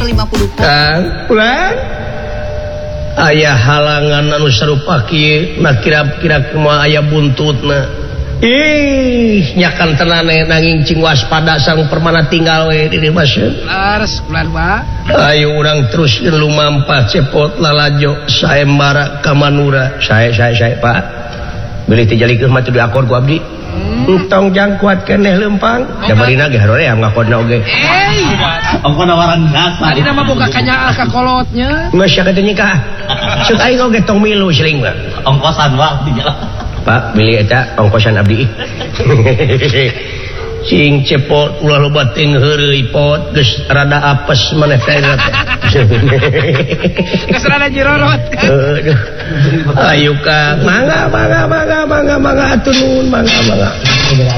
50 pulang aya halangan anu sarupa kieu na kira-kira kumaha aya buntutna nyakan tenane nanging cing waspada sang permana tinggal we di dieu laras kulan Pak ayo urang teruskeun lumampah cepot lalajo saembara ka manura sae Pak beli ti jalikeun mah teu diakor ku abdi tong jangkuat keneh leumpang jabarina ge haroream ngakodna oge ongkona warang jasa tadi nama boga kanyaal ka kolotnya geus aya teh nikah ceuk aing oge tong milu siling mah ongkosan Pak di jalan Pak beli eta ongkosan abdi sing cepot ulah loba teuing heureuy pot geus rada apes maneh teh geus rada jirorot ayo Kang mangga atur nuhun mangga